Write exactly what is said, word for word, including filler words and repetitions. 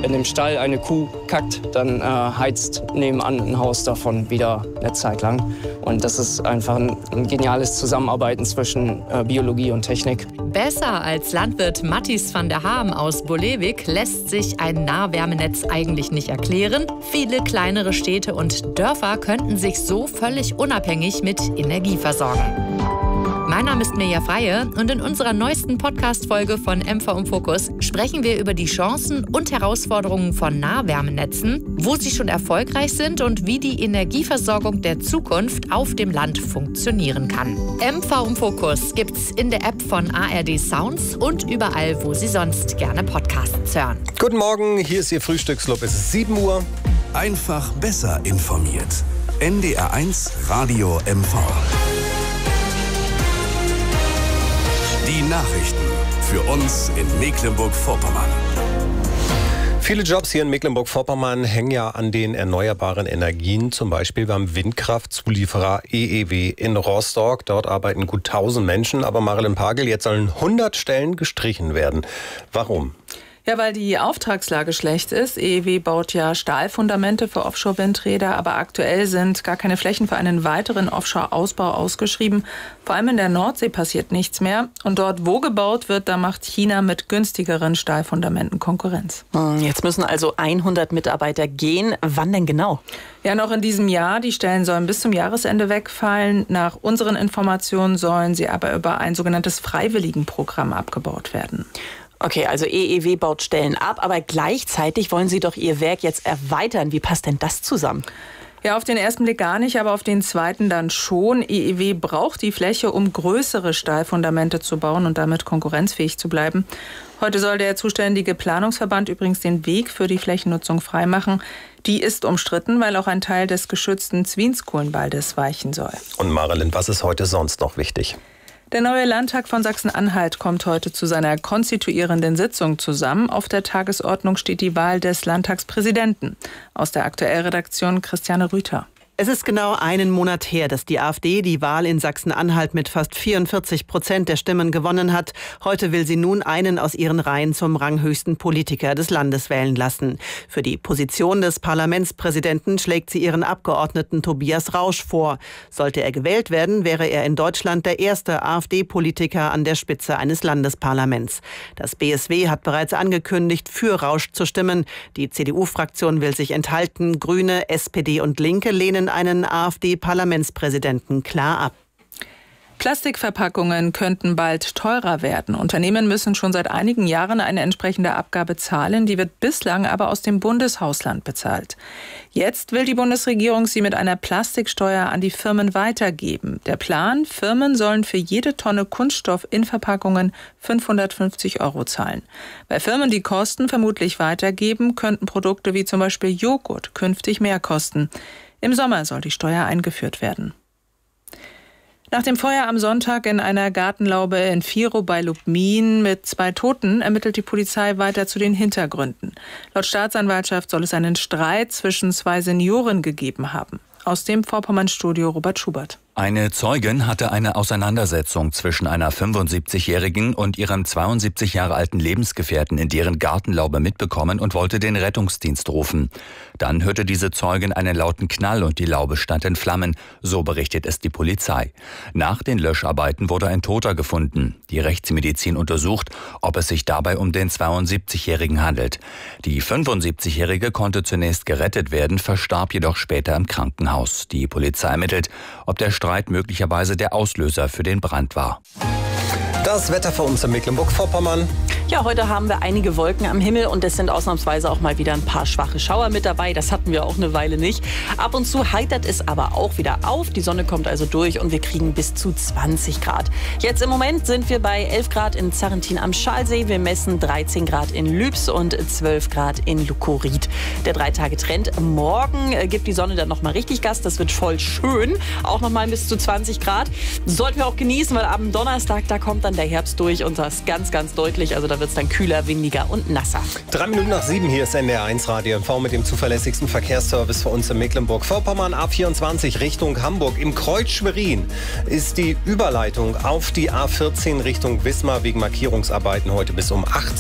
in dem Stall eine Kuh kackt, dann äh, heizt nebenan ein Haus davon wieder eine Zeit lang. Und das ist einfach ein, ein geniales Zusammenarbeiten zwischen äh, Biologie und Technik. Besser als Landwirt Matthijs van der Haam aus Bolewik lässt sich ein Nahwärmenetz eigentlich nicht erklären. Viele kleinere Städte und Dörfer könnten sich so völlig unabhängig mit Energie versorgen. Mein Name ist Mirja Freie und in unserer neuesten Podcast-Folge von M V im Fokus sprechen wir über die Chancen und Herausforderungen von Nahwärmenetzen, wo sie schon erfolgreich sind und wie die Energieversorgung der Zukunft auf dem Land funktionieren kann. M V im Fokus gibt's in der App von A R D Sounds und überall, wo Sie sonst gerne Podcasts hören. Guten Morgen, hier ist Ihr Frühstücksclub. Es ist sieben Uhr. Einfach besser informiert. N D R eins Radio M V. Die Nachrichten für uns in Mecklenburg-Vorpommern. Viele Jobs hier in Mecklenburg-Vorpommern hängen ja an den erneuerbaren Energien, zum Beispiel beim Windkraftzulieferer E E W in Rostock. Dort arbeiten gut tausend Menschen, aber Marilyn Pagel, jetzt sollen hundert Stellen gestrichen werden. Warum? Ja, weil die Auftragslage schlecht ist. E E W baut ja Stahlfundamente für Offshore-Windräder, aber aktuell sind gar keine Flächen für einen weiteren Offshore-Ausbau ausgeschrieben. Vor allem in der Nordsee passiert nichts mehr. Und dort, wo gebaut wird, da macht China mit günstigeren Stahlfundamenten Konkurrenz. Jetzt müssen also hundert Mitarbeiter gehen. Wann denn genau? Ja, noch in diesem Jahr. Die Stellen sollen bis zum Jahresende wegfallen. Nach unseren Informationen sollen sie aber über ein sogenanntes Freiwilligenprogramm abgebaut werden. Okay, also E E W baut Stellen ab, aber gleichzeitig wollen Sie doch Ihr Werk jetzt erweitern. Wie passt denn das zusammen? Ja, auf den ersten Blick gar nicht, aber auf den zweiten dann schon. E E W braucht die Fläche, um größere Stahlfundamente zu bauen und damit konkurrenzfähig zu bleiben. Heute soll der zuständige Planungsverband übrigens den Weg für die Flächennutzung freimachen. Die ist umstritten, weil auch ein Teil des geschützten Zwienskohlenwaldes weichen soll. Und Marilyn, was ist heute sonst noch wichtig? Der neue Landtag von Sachsen-Anhalt kommt heute zu seiner konstituierenden Sitzung zusammen. Auf der Tagesordnung steht die Wahl des Landtagspräsidenten. Aus der Aktuellredaktion Christiane Rüther. Es ist genau einen Monat her, dass die AfD die Wahl in Sachsen-Anhalt mit fast vierundvierzig Prozent der Stimmen gewonnen hat. Heute will sie nun einen aus ihren Reihen zum ranghöchsten Politiker des Landes wählen lassen. Für die Position des Parlamentspräsidenten schlägt sie ihren Abgeordneten Tobias Rausch vor. Sollte er gewählt werden, wäre er in Deutschland der erste AfD-Politiker an der Spitze eines Landesparlaments. Das B S W hat bereits angekündigt, für Rausch zu stimmen. Die C D U-Fraktion will sich enthalten. Grüne, S P D und Linke lehnen einen AfD-Parlamentspräsidenten klar ab. Plastikverpackungen könnten bald teurer werden. Unternehmen müssen schon seit einigen Jahren eine entsprechende Abgabe zahlen. Die wird bislang aber aus dem Bundeshausland bezahlt. Jetzt will die Bundesregierung sie mit einer Plastiksteuer an die Firmen weitergeben. Der Plan: Firmen sollen für jede Tonne Kunststoff in Verpackungen fünfhundertfünfzig Euro zahlen. Weil Firmen die Kosten vermutlich weitergeben, könnten Produkte wie zum Beispiel Joghurt künftig mehr kosten. Im Sommer soll die Steuer eingeführt werden. Nach dem Feuer am Sonntag in einer Gartenlaube in Vierow bei Lubmin mit zwei Toten ermittelt die Polizei weiter zu den Hintergründen. Laut Staatsanwaltschaft soll es einen Streit zwischen zwei Senioren gegeben haben. Aus dem Vorpommern-Studio Robert Schubert. Eine Zeugin hatte eine Auseinandersetzung zwischen einer fünfundsiebzigjährigen und ihrem zweiundsiebzig Jahre alten Lebensgefährten in deren Gartenlaube mitbekommen und wollte den Rettungsdienst rufen. Dann hörte diese Zeugin einen lauten Knall und die Laube stand in Flammen, so berichtet es die Polizei. Nach den Löscharbeiten wurde ein Toter gefunden. Die Rechtsmedizin untersucht, ob es sich dabei um den zweiundsiebzigjährigen handelt. Die fünfundsiebzigjährige konnte zunächst gerettet werden, verstarb jedoch später im Krankenhaus. Die Polizei ermittelt, ob der Streit möglicherweise der Auslöser für den Brand war. Das Wetter für uns in Mecklenburg-Vorpommern. Ja, heute haben wir einige Wolken am Himmel und es sind ausnahmsweise auch mal wieder ein paar schwache Schauer mit dabei. Das hatten wir auch eine Weile nicht. Ab und zu heitert es aber auch wieder auf. Die Sonne kommt also durch und wir kriegen bis zu zwanzig Grad. Jetzt im Moment sind wir bei elf Grad in Zarrentin am Schalsee. Wir messen dreizehn Grad in Lübs und zwölf Grad in Lukorid. Der Drei-Tage-Trend. Morgen gibt die Sonne dann nochmal richtig Gas. Das wird voll schön. Auch nochmal bis zu zwanzig Grad. Sollten wir auch genießen, weil am Donnerstag, da kommt dann der Herbst durch und das ganz, ganz deutlich. Also da wird es dann kühler, windiger und nasser. Drei Minuten nach sieben, hier ist N D R eins Radio M V mit dem zuverlässigsten Verkehrsservice für uns in Mecklenburg-Vorpommern. A vierundzwanzig Richtung Hamburg. Im Kreuz Schwerin ist die Überleitung auf die A vierzehn Richtung Wismar wegen Markierungsarbeiten heute bis um achtzehn